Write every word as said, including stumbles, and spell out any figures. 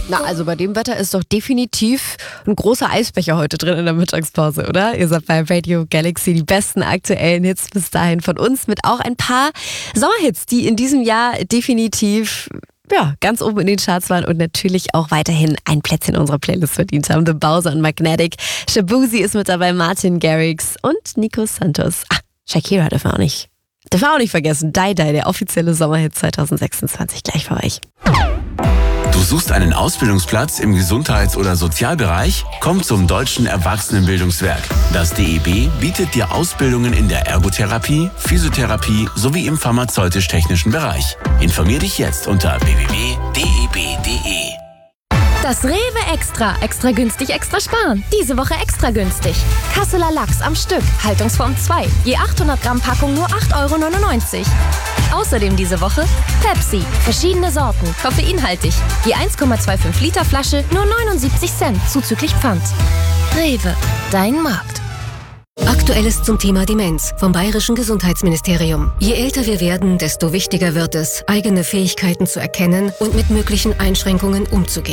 Na, also bei dem Wetter ist doch definitiv ein großer Eisbecher heute drin in der Mittagspause, oder? Ihr seid bei Radio Galaxy, die besten aktuellen Hits bis dahin von uns mit auch ein paar Sommerhits, die in diesem Jahr definitiv ja, ganz oben in den Charts waren und natürlich auch weiterhin ein Plätzchen in unserer Playlist verdient haben. The Bowser und Magnetic. Shabuzi ist mit dabei, Martin Garrix und Nico Santos. Ah, Shakira dürfen wir auch nicht. Dürfen wir auch nicht vergessen. Die Die, der offizielle Sommerhit zwanzig sechsundzwanzig, gleich für euch. Du suchst einen Ausbildungsplatz im Gesundheits- oder Sozialbereich? Komm zum Deutschen Erwachsenenbildungswerk. Das D E B bietet dir Ausbildungen in der Ergotherapie, Physiotherapie sowie im pharmazeutisch-technischen Bereich. Informier dich jetzt unter w w w punkt d e b punkt d e. Das Rewe Extra. Extra günstig, extra sparen. Diese Woche extra günstig. Kasseler Lachs am Stück. Haltungsform zwei. Je achthundert Gramm Packung nur acht Euro neunundneunzig. Außerdem diese Woche Pepsi. Verschiedene Sorten. Koffeinhaltig. Je eins Komma fünfundzwanzig Liter Flasche nur neunundsiebzig Cent. Zuzüglich Pfand. Rewe. Dein Markt. Aktuelles zum Thema Demenz vom Bayerischen Gesundheitsministerium. Je älter wir werden, desto wichtiger wird es, eigene Fähigkeiten zu erkennen und mit möglichen Einschränkungen umzugehen.